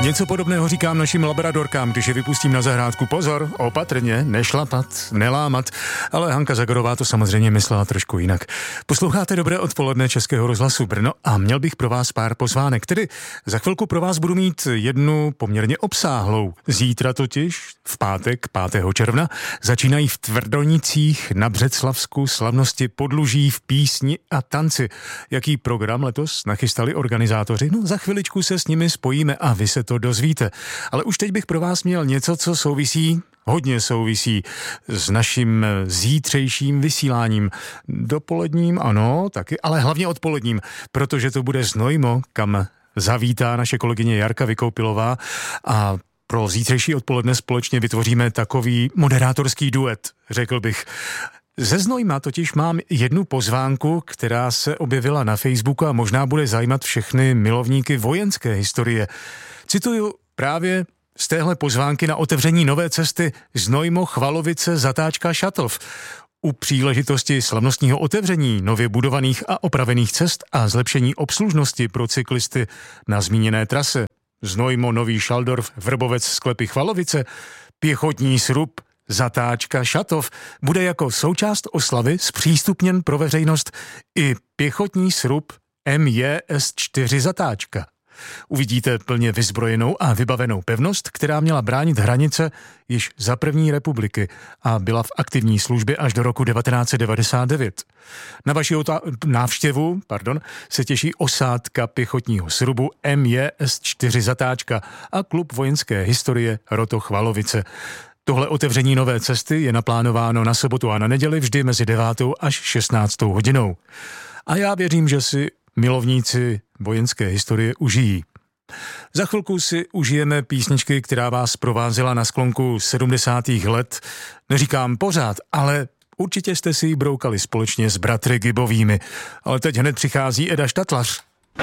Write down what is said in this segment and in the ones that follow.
Něco podobného říkám našim labradorkám, když je vypustím na zahrádku. Pozor, opatrně, nešlapat, nelámat. Ale Hanka Zagorová to samozřejmě myslela trošku jinak. Posloucháte Dobré odpoledne Českého rozhlasu Brno a měl bych pro vás pár pozvánek. Tedy za chvilku pro vás budu mít jednu poměrně obsáhlou. Zítra totiž, v pátek 5. června, začínají v Tvrdonicích na Břeclavsku slavnosti Podluží v písni a tanci. Jaký program letos nachystali organizátoři? No, za chviličku se s nimi spojíme a vy se to dozvíte. Ale už teď bych pro vás měl něco, co hodně souvisí s naším zítřejším vysíláním. Dopoledním, ano, taky, ale hlavně odpoledním, protože to bude Znojmo, kam zavítá naše kolegyně Jarka Vykoupilová a pro zítřejší odpoledne společně vytvoříme takový moderátorský duet, řekl bych. Ze Znojma totiž mám jednu pozvánku, která se objevila na Facebooku a možná bude zajímat všechny milovníky vojenské historie. Cituju právě z téhle pozvánky na otevření nové cesty Znojmo Chvalovice Zatáčka Šatov. U příležitosti slavnostního otevření nově budovaných a opravených cest a zlepšení obslužnosti pro cyklisty na zmíněné trase Znojmo Nový Šaldorf Vrbovec Sklepy Chvalovice, pěchotní srub Zatáčka Šatov bude jako součást oslavy zpřístupněn pro veřejnost i pěchotní srub MJS4 Zatáčka. Uvidíte plně vyzbrojenou a vybavenou pevnost, která měla bránit hranice již za první republiky a byla v aktivní službě až do roku 1999. Na vaši návštěvu se těší osádka pěchotního srubu MJS4 Zatáčka a klub vojenské historie Roto Chvalovice. Tohle otevření nové cesty je naplánováno na sobotu a na neděli vždy mezi 9. až 16. hodinou. A já věřím, že si milovníci vojenské historie užijí. Za chvilku si užijeme písničky, která vás provázela na sklonku 70. let. Neříkám pořád, ale určitě jste si ji broukali společně s bratry Gibovými. Ale teď hned přichází Eda Štatlař.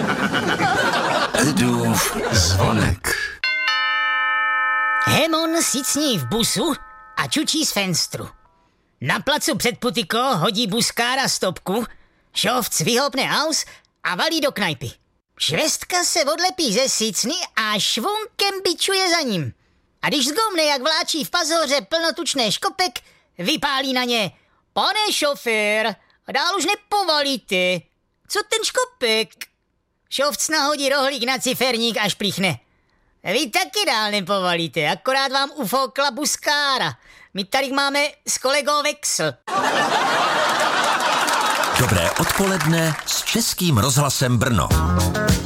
Edův zvonek. Hemon sicní v busu a čučí z fenstru. Na placu před putiko hodí buskára stopku, šovc vyhopne aus a valí do knajpy. Švestka se odlepí ze sicny a švunkem bičuje za ním. A když zgomne, jak vláčí v pazoře plnotučné škopek, vypálí na ně: Pane šofér, dál už nepovalíte. Co ten škopek? Šovc nahodí rohlík na ciferník a šplíchne: Vy taky dál nepovalíte, akorát vám ufoukla buskára. My tady máme s kolegou Vexl. Dobré odpoledne s Českým rozhlasem Brno.